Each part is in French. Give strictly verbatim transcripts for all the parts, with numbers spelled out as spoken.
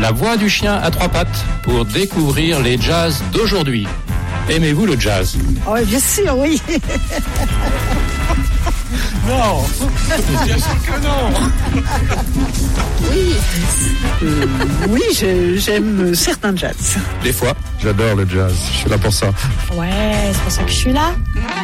La voix du chien à trois pattes pour découvrir les jazz d'aujourd'hui. Aimez-vous le jazz ? Oh, bien sûr, oui. Non, bien sûr que non. Oui, euh, oui, je, j'aime certains jazz. Des fois, j'adore le jazz. Je suis là pour ça. Ouais, c'est pour ça que je suis là.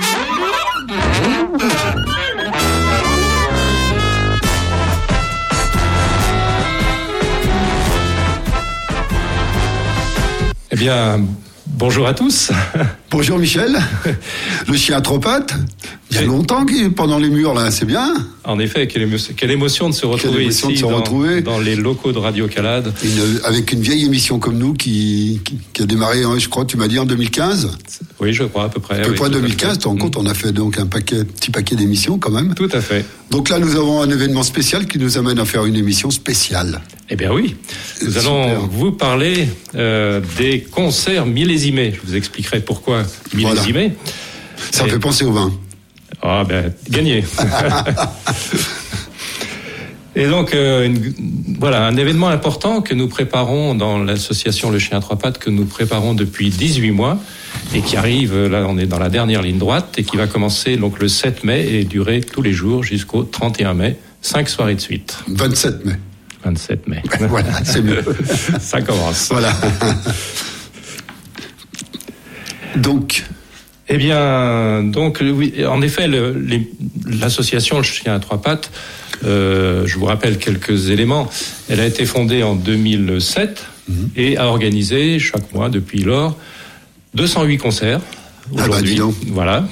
Eh bien, bonjour à tous. Bonjour Michel. Le chien à trois pattes. Il y a longtemps qu'il est pendant les murs là, c'est bien. En effet, quelle émotion, quelle émotion de se retrouver ici de se dans, retrouver. dans les locaux de Radio Calade. Une, avec une vieille émission comme nous qui, qui, qui a démarré, je crois, tu m'as dit en deux mille quinze. Oui, je crois à peu près. À peu oui, près deux mille quinze, tu te rends compte, on a fait donc un paquet, petit paquet d'émissions quand même. Tout à fait. Donc là, nous avons un événement spécial qui nous amène à faire une émission spéciale. Eh bien oui, nous Super. allons vous parler euh, des concerts millésimés. Je vous expliquerai pourquoi millésimés. Voilà. Ça me Et... fait penser au vin. Ah ben, gagné. Et donc, euh, une, voilà, un événement important que nous préparons dans l'association Le Chien à Trois Pattes, que nous préparons depuis dix-huit mois, et qui arrive, là on est dans la dernière ligne droite, et qui va commencer donc le sept mai et durer tous les jours jusqu'au trente et un mai, cinq soirées de suite. vingt-sept mai. vingt-sept mai. Voilà, c'est mieux. Ça commence. Voilà. Donc... Eh bien, donc, oui, en effet, le, les, l'association Le Chien à Trois Pattes, euh, je vous rappelle quelques éléments. Elle a été fondée en deux mille sept mmh. et a organisé chaque mois depuis lors deux cent huit concerts aujourd'hui. Ah bah, dis donc. Voilà.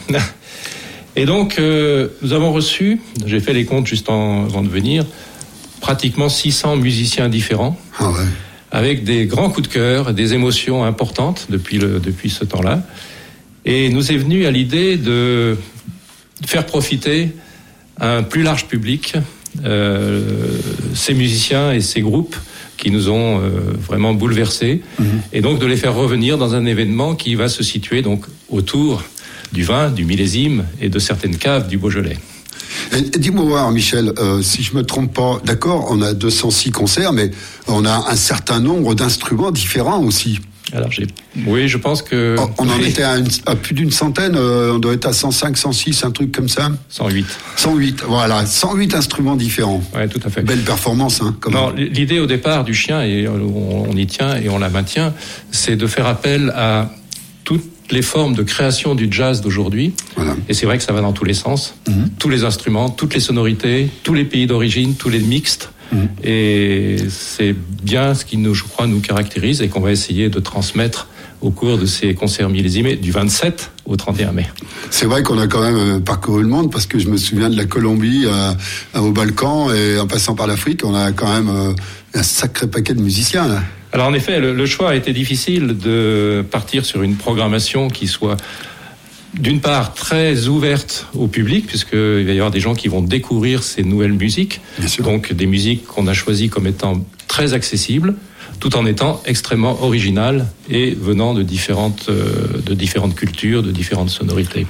Et donc, euh, nous avons reçu, j'ai fait les comptes juste en, avant de venir, pratiquement six cents musiciens différents. Ah ouais. Avec des grands coups de cœur, des émotions importantes depuis le, depuis ce temps-là. Et nous est venu à l'idée de faire profiter un plus large public euh, ces musiciens et ces groupes qui nous ont euh, vraiment bouleversés, mmh. et donc de les faire revenir dans un événement qui va se situer donc autour du vin, du millésime et de certaines caves du Beaujolais. Et, et dis-moi voir, Michel, euh, si je me trompe pas, d'accord, on a deux cent six concerts, mais on a un certain nombre d'instruments différents aussi. Alors, j'ai... oui, je pense que... Oh, on en oui. était à, une, à plus d'une centaine, euh, on doit être à cent cinq, cent six, un truc comme ça. cent huit. cent huit, voilà, cent huit instruments différents. Oui, tout à fait. Belle performance, hein, quand non, même. L'idée au départ du chien, et on, on y tient et on la maintient, c'est de faire appel à toutes les formes de création du jazz d'aujourd'hui. Voilà. Et c'est vrai que ça va dans tous les sens. Mmh. Tous les instruments, toutes les sonorités, tous les pays d'origine, tous les mixtes. Mmh. Et c'est bien ce qui, nous, je crois, nous caractérise et qu'on va essayer de transmettre au cours de ces concerts millésimés du vingt-sept au trente et un mai. C'est vrai qu'on a quand même parcouru le monde, parce que je me souviens de la Colombie à, à, au Balkan, et en passant par l'Afrique, on a quand même euh, un sacré paquet de musiciens, là. Alors en effet, le, le choix a été difficile de partir sur une programmation qui soit d'une part très ouverte au public, puisqu'il va y avoir des gens qui vont découvrir ces nouvelles musiques, donc des musiques qu'on a choisies comme étant très accessibles, tout en étant extrêmement originales et venant de différentes, euh, de différentes cultures, de différentes sonorités.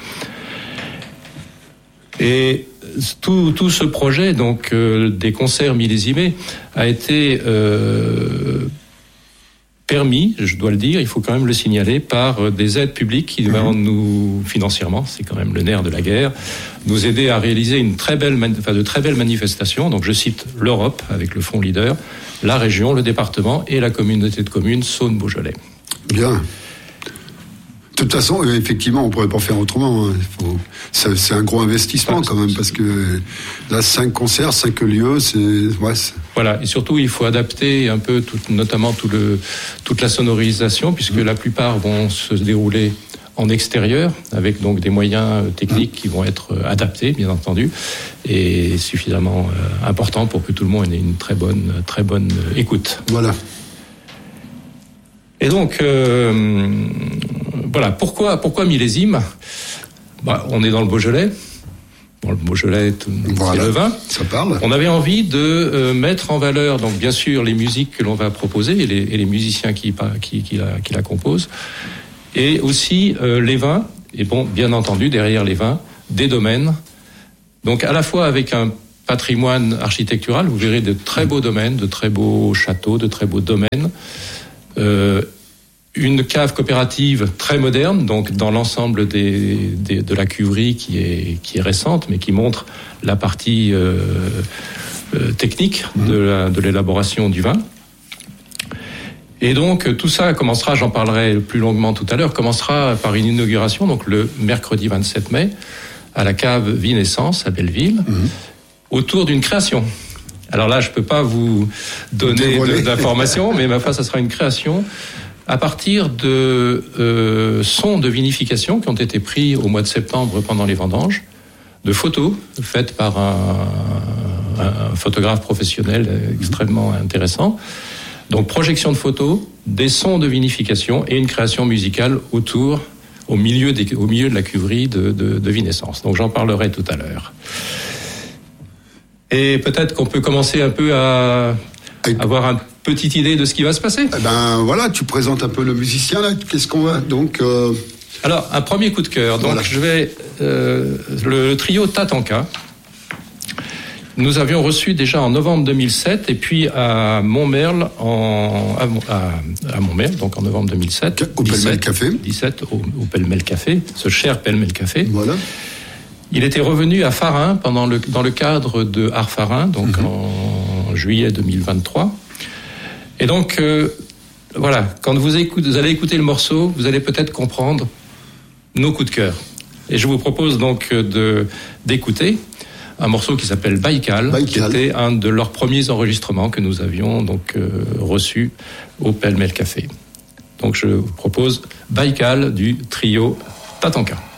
Et tout, tout ce projet, donc euh, des concerts millésimés, a été euh, permis, je dois le dire, il faut quand même le signaler, par des aides publiques qui vont nous, financièrement, c'est quand même le nerf de la guerre, nous aider à réaliser une très belle, enfin de très belles manifestations. Donc je cite l'Europe avec le Fonds Leader, la région, le département et la communauté de communes Saône-Beaujolais. Bien. De toute façon, effectivement, on ne pourrait pas faire autrement. Hein. Il faut... c'est, c'est un gros investissement quand même, parce que là, cinq concerts, cinq lieux, c'est... Ouais, c'est... Voilà, et surtout, il faut adapter un peu, tout, notamment tout le, toute la sonorisation, puisque mmh. la plupart vont se dérouler en extérieur, avec donc des moyens techniques mmh. qui vont être adaptés, bien entendu, et suffisamment euh, importants pour que tout le monde ait une très bonne, très bonne écoute. Voilà. Et donc... Euh, Voilà, pourquoi, pourquoi millésime ? Bah, on est dans le Beaujolais. Bon, le Beaujolais, voilà, c'est le vin. Ça parle. On avait envie de euh, mettre en valeur, donc bien sûr, les musiques que l'on va proposer et les, et les musiciens qui, qui, qui, la, qui la composent, et aussi euh, les vins. Et bon, bien entendu, derrière les vins, des domaines. Donc à la fois avec un patrimoine architectural. Vous verrez de très beaux domaines, de très beaux châteaux, de très beaux domaines. Euh, une cave coopérative très moderne, donc dans l'ensemble des, des, de la cuverie qui est, qui est récente, mais qui montre la partie euh, euh, technique de, la, de l'élaboration du vin. Et donc tout ça commencera, j'en parlerai plus longuement tout à l'heure, commencera par une inauguration, donc le mercredi vingt-sept mai, à la cave Vinescence à Belleville, mmh. autour d'une création. Alors là, je peux pas vous donner de, d'informations, mais ma foi, ça sera une création à partir de euh, sons de vinification qui ont été pris au mois de septembre pendant les vendanges, de photos faites par un, un photographe professionnel extrêmement intéressant. Donc projection de photos, des sons de vinification et une création musicale autour, au milieu, des, au milieu de la cuverie de, de, de Vinescence. Donc j'en parlerai tout à l'heure. Et peut-être qu'on peut commencer un peu à avoir une petite idée de ce qui va se passer. Eh ben voilà, tu présentes un peu le musicien là. Qu'est-ce qu'on va donc euh... Alors un premier coup de cœur. Donc voilà. je vais euh, le, le trio Tatanka. Nous avions reçu déjà en novembre deux mille sept et puis à Montmerle en à, à, à Montmerle donc en novembre deux mille sept. Au Pêle-Mêle Café. dix-sept au, au Pêle-Mêle Café, ce cher Pêle-Mêle Café. Voilà. Il était revenu à Farin pendant le dans le cadre de Art Farin donc mm-hmm. en juillet deux mille vingt-trois. Et donc euh, voilà, quand vous écoutez, vous allez écouter le morceau, vous allez peut-être comprendre nos coups de cœur. Et je vous propose donc de d'écouter un morceau qui s'appelle Baïkal, Baïkal, qui était un de leurs premiers enregistrements que nous avions donc euh, reçus au Pêle-Mêle Café. Donc je vous propose Baïkal du trio Tatanka.